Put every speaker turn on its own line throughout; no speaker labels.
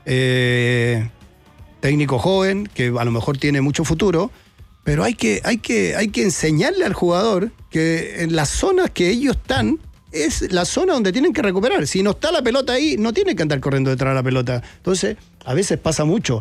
técnico joven, que a lo mejor tiene mucho futuro, pero hay que enseñarle al jugador que en las zonas que ellos están, es la zona donde tienen que recuperar. Si no está la pelota ahí, no tienen que andar corriendo detrás de la pelota. Entonces, a veces pasa mucho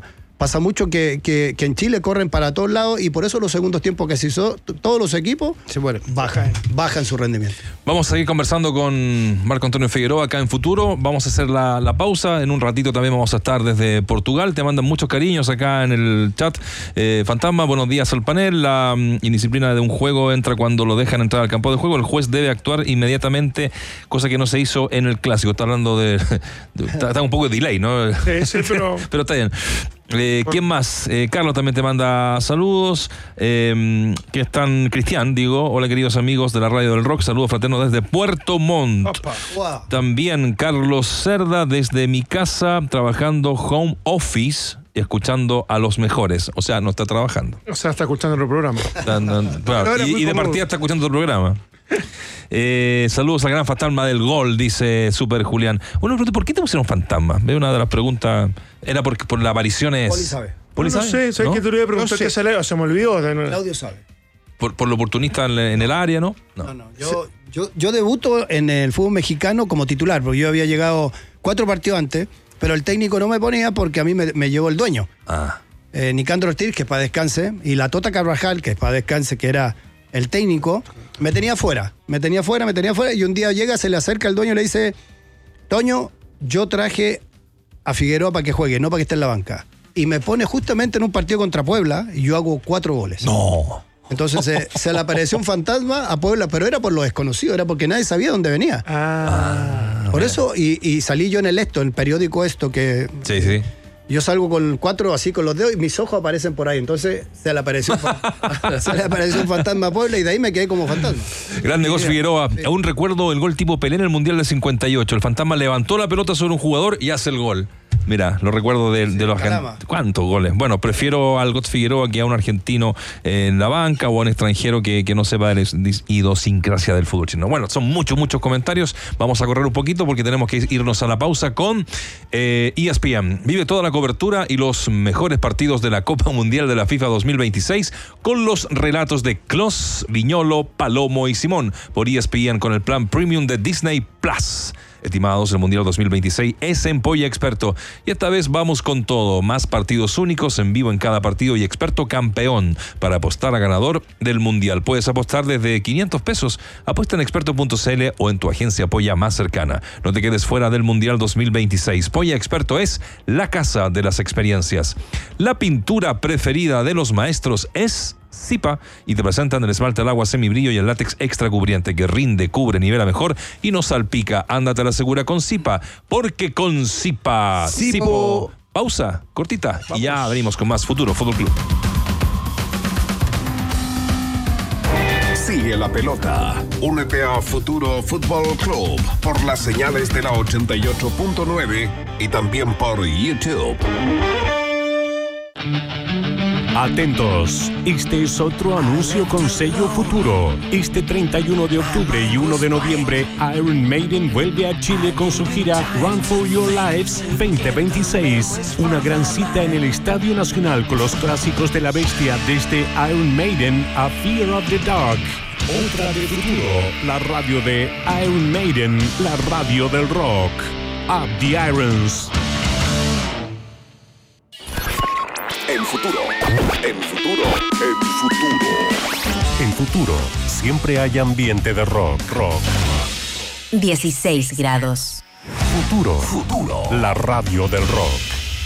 que en Chile corren para todos lados y por eso los segundos tiempos que se hizo, todos los equipos bajan su rendimiento.
Vamos a seguir conversando con Marco Antonio Figueroa acá en Futuro. Vamos a hacer la pausa. En un ratito también vamos a estar desde Portugal. Te mandan muchos cariños acá en el chat. Fantasma, buenos días al panel. La indisciplina de un juego entra cuando lo dejan entrar al campo de juego. El juez debe actuar inmediatamente, cosa que no se hizo en el clásico. Está hablando está un poco de delay, ¿no?
Sí, pero
está bien. ¿Quién más? Carlos también te manda saludos. Que están Cristian, digo. Hola, queridos amigos de la Radio del Rock. Saludos fraternos desde Puerto Montt.
Wow.
También Carlos Cerda desde mi casa, trabajando home office, escuchando a los mejores. O sea, no está trabajando.
O sea, está escuchando el programa.
Claro. Y de partida está escuchando el programa. Saludos al gran fantasma del gol, dice Super Julián. Bueno, ¿por qué te pusieron fantasma? Veo una de las preguntas. Era por las apariciones.
Poli sabe.
No sé, ¿sabes qué te lo iba a preguntar?
No sé.
Se me olvidó.
Claudio sabe.
Por lo oportunista en el área, ¿no?
No. Yo debuto en el fútbol mexicano como titular, porque yo había llegado 4 partidos antes, pero el técnico no me ponía porque a mí me llevó el dueño. Nicandro Ortiz, que para descanse, y la Tota Carvajal, que para descanse, que era el técnico, me tenía fuera, y un día llega, se le acerca el dueño y le dice: Toño, yo traje a Figueroa para que juegue, no para que esté en la banca. Y me pone justamente en un partido contra Puebla y yo hago 4 goles.
No.
Entonces se le apareció un fantasma a Puebla, pero era por lo desconocido, era porque nadie sabía dónde venía. Por eso, y salí yo en el periódico que...
Sí.
Yo salgo con 4 así con los dedos y mis ojos aparecen por ahí. Entonces se le apareció un fantasma a Puebla y de ahí me quedé como fantasma.
Gran negocio, Figueroa. Sí. Aún recuerdo el gol tipo Pelé en el Mundial del 58. El fantasma levantó la pelota sobre un jugador y hace el gol. Mira, lo recuerdo de los ¿cuántos goles? Bueno, prefiero al Got Figueroa que a un argentino en la banca o a un extranjero que no sepa de la idiosincrasia del fútbol chino. Bueno, son muchos comentarios. Vamos a correr un poquito porque tenemos que irnos a la pausa con ESPN. Vive toda la cobertura y los mejores partidos de la Copa Mundial de la FIFA 2026 con los relatos de Klose, Viñolo, Palomo y Simón por ESPN con el plan Premium de Disney Plus. Estimados, el Mundial 2026 es en Polla Experto y esta vez vamos con todo. Más partidos únicos en vivo en cada partido y experto campeón para apostar a ganador del Mundial. Puedes apostar desde 500 pesos. Apuesta en experto.cl o en tu agencia Polla más cercana. No te quedes fuera del Mundial 2026. Polla Experto es la casa de las experiencias. La pintura preferida de los maestros es Zipa y te presentan el esmalte al agua semibrillo y el látex extra cubriente que rinde, cubre, nivela mejor y no salpica. Ándate a la segura con Zipa, porque con Zipa. Zipo. Pausa cortita. Vamos. Y ya venimos con más Futuro Fútbol Club.
Sigue la pelota. Únete a Futuro Fútbol Club por las señales de la 88.9 y también por YouTube.
Atentos, este es otro anuncio con sello Futuro. Este 31 de octubre y 1 de noviembre, Iron Maiden vuelve a Chile con su gira Run for Your Lives 2026. Una gran cita en el Estadio Nacional con los clásicos de la bestia desde Iron Maiden a Fear of the Dark. Otra de Futuro, la radio de Iron Maiden, la radio del rock. Up the Irons. En Futuro, siempre hay ambiente de rock.
16 grados.
Futuro, la radio del rock.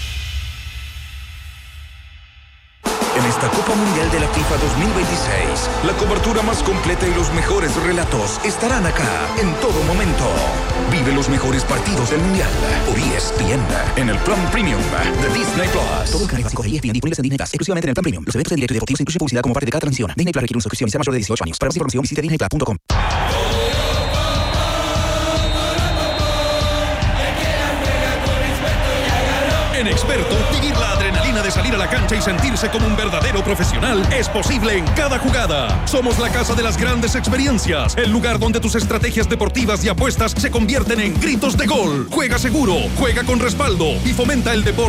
En esta Copa Mundial de la FIFA 2026, la cobertura más completa y los mejores relatos estarán acá en todo momento. Vive los mejores partidos del Mundial por ESPN en el plan Premium de Disney Plus.
Todo el canal básico de ESPN disponibles en Disney Plus, exclusivamente en el plan Premium. Los eventos en directo y deportivos incluyen publicidad como parte de cada transmisión. Disney Plus requiere una suscripción y sea mayor de 18 años. Para más información visite disneyplus.com.
En Experto, vivir la adrenalina de salir a la cancha y sentirse como un verdadero profesional es posible en cada jugada. Somos la casa de las grandes experiencias, el lugar donde tus estrategias deportivas y apuestas se convierten en gritos de gol. Juega seguro, juega con respaldo y fomenta el deporte